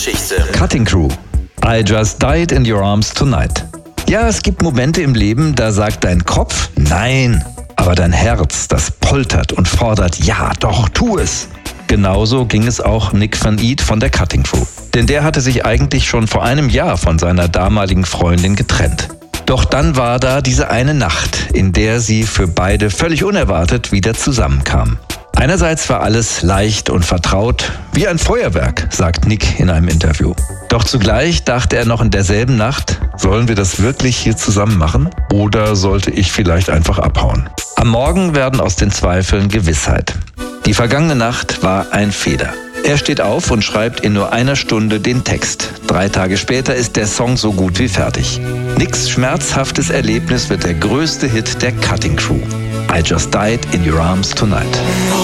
Cutting Crew. I just died in your arms tonight. Ja, es gibt Momente im Leben, da sagt dein Kopf nein, aber dein Herz, das poltert und fordert, ja doch, tu es. Genauso ging es auch Nick van Eat von der Cutting Crew. Denn der hatte sich eigentlich schon vor einem Jahr von seiner damaligen Freundin getrennt. Doch dann war da diese eine Nacht, in der sie für beide völlig unerwartet wieder zusammenkamen. Einerseits war alles leicht und vertraut, wie ein Feuerwerk, sagt Nick in einem Interview. Doch zugleich dachte er noch in derselben Nacht, sollen wir das wirklich hier zusammen machen? Oder sollte ich vielleicht einfach abhauen? Am Morgen werden aus den Zweifeln Gewissheit. Die vergangene Nacht war ein Fehler. Er steht auf und schreibt in nur einer Stunde den Text. 3 Tage später ist der Song so gut wie fertig. Nicks schmerzhaftes Erlebnis wird der größte Hit der Cutting Crew. I just died in your arms tonight.